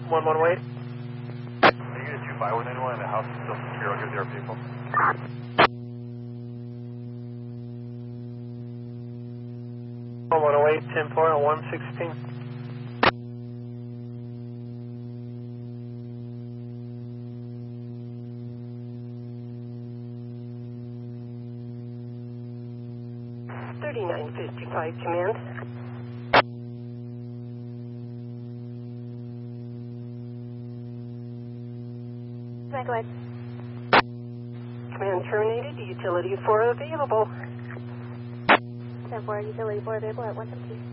1-1 wait. Are you going to 2-5 with anyone in the house is still secure? I'll give their people. Wait, 10-4 on 116. .3955 command. Go ahead. Command terminated. Utility 4 available. 10-4, utility 4 available at 117.